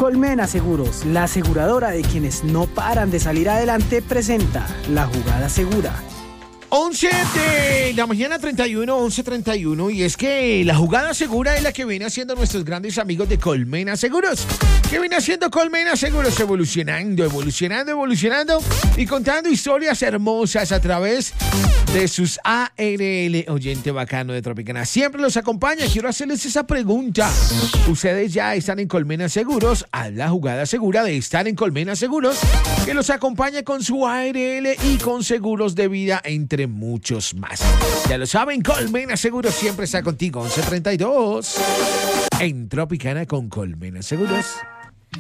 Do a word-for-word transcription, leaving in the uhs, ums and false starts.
Colmena Seguros, la aseguradora de quienes no paran de salir adelante, presenta La Jugada Segura. once de la mañana, treinta y uno, once treinta y uno, y es que la jugada segura es la que viene haciendo nuestros grandes amigos de Colmena Seguros. ¿Qué viene haciendo Colmena Seguros? Evolucionando, evolucionando, evolucionando y contando historias hermosas a través de sus A R L, oyente bacano de Tropicana. Siempre los acompaña. Quiero hacerles esa pregunta. ¿Ustedes ya están en Colmena Seguros? A la jugada segura de estar en Colmena Seguros, que los acompaña con su A R L y con seguros de vida, entre muchos más. Ya lo saben, Colmena Seguros siempre está contigo. once treinta y dos en Tropicana con Colmena Seguros.